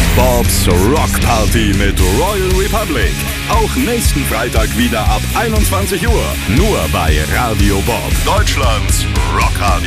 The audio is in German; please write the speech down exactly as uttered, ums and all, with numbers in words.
Bobs Rock Party mit Royal Republic. Auch nächsten Freitag wieder ab einundzwanzig Uhr. Nur bei Radio Bob, Deutschlands Rockradio.